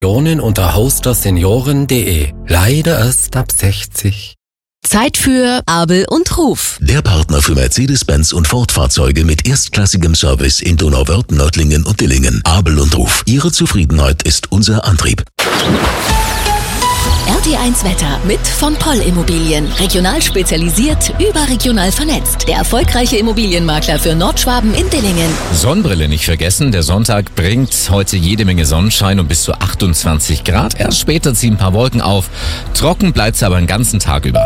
Unter hostersenioren.de. Leider erst ab 60. Zeit für Abel und Ruf. Der Partner für Mercedes-Benz und Ford-Fahrzeuge mit erstklassigem Service in Donauwörth, Nördlingen und Dillingen. Abel und Ruf. Ihre Zufriedenheit ist unser Antrieb. RT1 Wetter mit von Poll Immobilien. Regional spezialisiert, überregional vernetzt. Der erfolgreiche Immobilienmakler für Nordschwaben in Dillingen. Sonnenbrille nicht vergessen. Der Sonntag bringt heute jede Menge Sonnenschein und bis zu 28 Grad. Erst später ziehen ein paar Wolken auf. Trocken bleibt es aber den ganzen Tag über.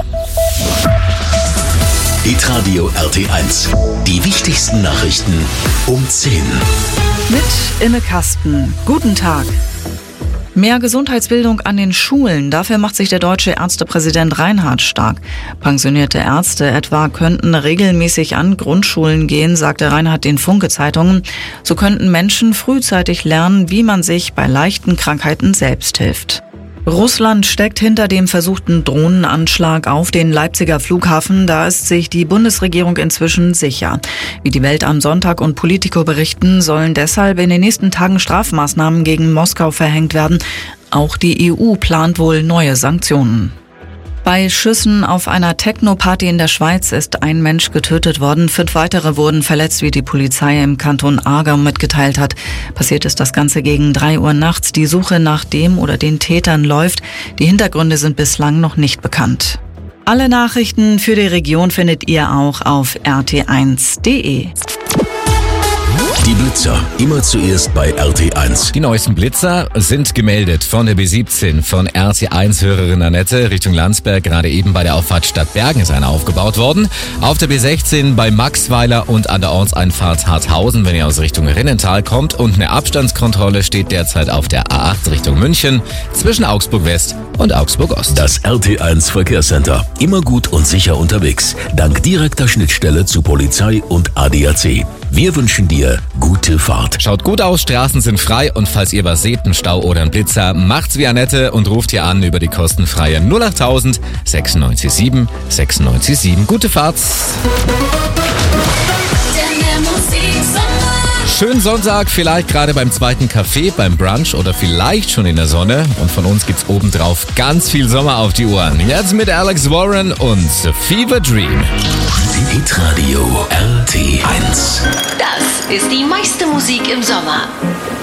Hitradio RT1. Die wichtigsten Nachrichten um 10. Mit Imme Kasten. Guten Tag. Mehr Gesundheitsbildung an den Schulen. Dafür macht sich der deutsche Ärztepräsident Reinhardt stark. Pensionierte Ärzte etwa könnten regelmäßig an Grundschulen gehen, sagte Reinhardt den Funke-Zeitungen. So könnten Menschen frühzeitig lernen, wie man sich bei leichten Krankheiten selbst hilft. Russland steckt hinter dem versuchten Drohnenanschlag auf den Leipziger Flughafen. Da ist sich die Bundesregierung inzwischen sicher. Wie die Welt am Sonntag und Politico berichten, sollen deshalb in den nächsten Tagen Strafmaßnahmen gegen Moskau verhängt werden. Auch die EU plant wohl neue Sanktionen. Bei Schüssen auf einer Techno-Party in der Schweiz ist ein Mensch getötet worden. 5 weitere wurden verletzt, wie die Polizei im Kanton Aargau mitgeteilt hat. Passiert ist das Ganze gegen 3 Uhr nachts. Die Suche nach dem oder den Tätern läuft. Die Hintergründe sind bislang noch nicht bekannt. Alle Nachrichten für die Region findet ihr auch auf rt1.de. Die Blitzer, immer zuerst bei RT1. Die neuesten Blitzer sind gemeldet von der B17 von RT1-Hörerin Annette Richtung Landsberg. Gerade eben bei der Auffahrt Stadtbergen ist einer aufgebaut worden. Auf der B16 bei Maxweiler und an der Ortseinfahrt Harthausen, wenn ihr aus Richtung Rinnental kommt. Und eine Abstandskontrolle steht derzeit auf der A8 Richtung München zwischen Augsburg West und Augsburg Ost. Das RT1 Verkehrscenter. Immer gut und sicher unterwegs. Dank direkter Schnittstelle zu Polizei und ADAC. Wir wünschen dir gute Fahrt. Schaut gut aus, Straßen sind frei und falls ihr was seht, einen Stau oder einen Blitzer, macht's wie Annette und ruft hier an über die kostenfreie 08000 967 967. Gute Fahrt. Schönen Sonntag, vielleicht gerade beim zweiten Kaffee, beim Brunch oder vielleicht schon in der Sonne. Und von uns gibt's obendrauf ganz viel Sommer auf die Ohren. Jetzt mit Alex Warren und Fever Dream. Hitradio RT1. Das ist die meiste Musik im Sommer.